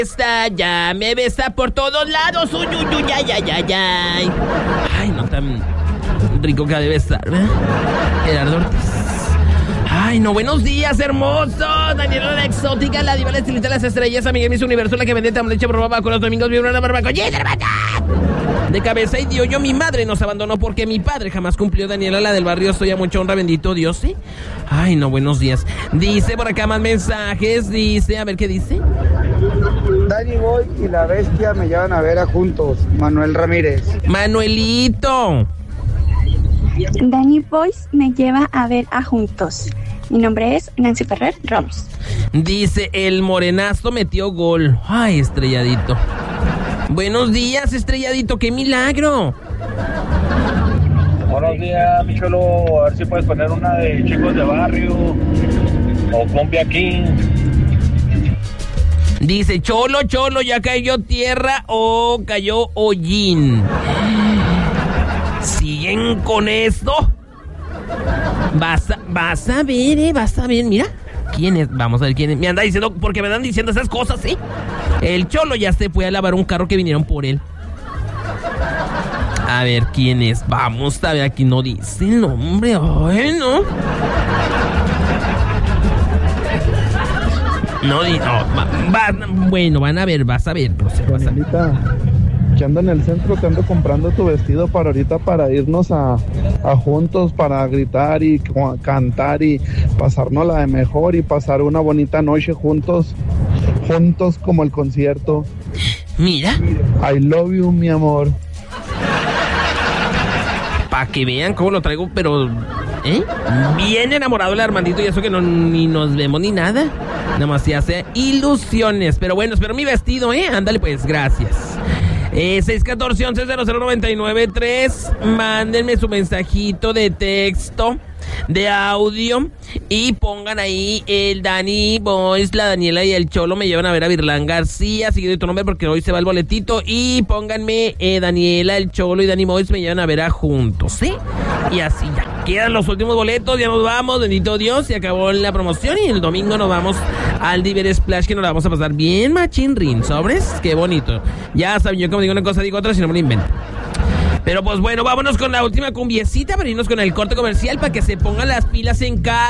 Ya me besa por todos lados. Uy, uy, uy, ay, ay, ay, ay. Ay, no tan rico que ha de besar, ¿verdad? Gerardo Ortiz. Ay, no, buenos días, hermoso. Daniela la exótica, la diva, la estilista de las estrellas, amiga de Miss Universo, la que vende leche por babá con los domingos, vive una barbacoa. De cabeza y dio yo, mi madre nos abandonó porque mi padre jamás cumplió. Daniela, la del barrio, estoy a mucha honra, bendito Dios, ¿eh? Ay, no, buenos días. Dice por acá más mensajes, dice, a ver qué dice. Dani Boy y la bestia me llevan a ver a juntos. Manuel Ramírez. Manuelito. Danny Boys me lleva a ver a juntos. Mi nombre es Nancy Ferrer Ramos. Dice, el morenazo metió gol. Ay, Estrelladito. Buenos días, Estrelladito, qué milagro. Buenos días, mi Cholo. A ver si puedes poner una de Chicos de Barrio o Cumbia King. Dice, Cholo, ya cayó tierra o cayó hollín. ¿Siguen con esto? Vas a ver, mira. ¿Quién es? Vamos a ver quién es. Me anda diciendo, porque me andan diciendo esas cosas, ¿sí? El Cholo ya se fue a lavar un carro que vinieron por él. A ver quién es. Vamos a ver, aquí no dice el nombre. Ay, no. Bueno, van a ver, vas a ver. Danielita, que ando en el centro, te ando comprando tu vestido para ahorita, para irnos a juntos, para gritar y cantar y pasárnosla de mejor y pasar una bonita noche juntos como el concierto. Mira. I love you, mi amor. Para que vean cómo lo traigo, pero... bien enamorado el Armandito y eso que ni nos vemos ni nada. Nada más se hace ilusiones. Pero bueno, espero mi vestido, ándale pues, gracias. 614-1100-993. Mándenme su mensajito de texto, de audio, y pongan ahí el Dani Boys, la Daniela y el Cholo me llevan a ver a Virlán García, seguido de tu nombre porque hoy se va el boletito, y pónganme Daniela, el Cholo y Dani Boys me llevan a ver a juntos, ¿sí? Y así ya. Quedan los últimos boletos, ya nos vamos, bendito Dios, se acabó la promoción y el domingo nos vamos al Diver Splash, que nos la vamos a pasar bien machinrín, ¿sobres? Qué bonito. Ya saben, yo como digo una cosa digo otra, si no me lo invento. Pero pues bueno, vámonos con la última cumbiecita para irnos con el corte comercial para que se pongan las pilas en casa.